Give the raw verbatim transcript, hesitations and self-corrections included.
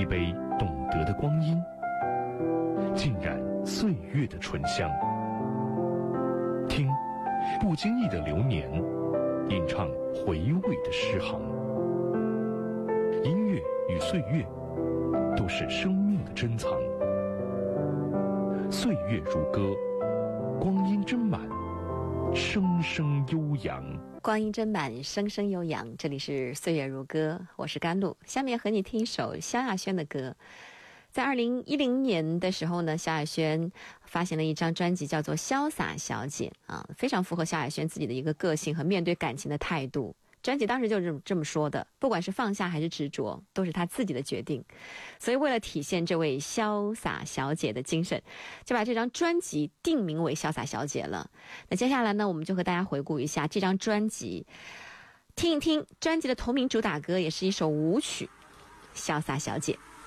一杯懂得的光阴，浸染岁月的醇香。听，不经意的流年，吟唱回味的诗行。音乐与岁月，都是生命的珍藏。岁月如歌，光阴真满，声声悠扬。 光阴真满，声声悠扬。这里是岁月如歌，我是甘露。下面和你听一首萧亚轩的歌。在二零一零年的时候呢，萧亚轩发行了一张专辑，叫做《潇洒小姐》啊，非常符合萧亚轩自己的一个个性和面对感情的态度。专辑当时就是这么说的，不管是放下还是执着，都是他自己的决定。所以为了体现这位潇洒小姐的精神，就把这张专辑定名为《潇洒小姐》了。那接下来呢，我们就和大家回顾一下这张专辑，听一听专辑的同名主打歌，也是一首舞曲《潇洒小姐》。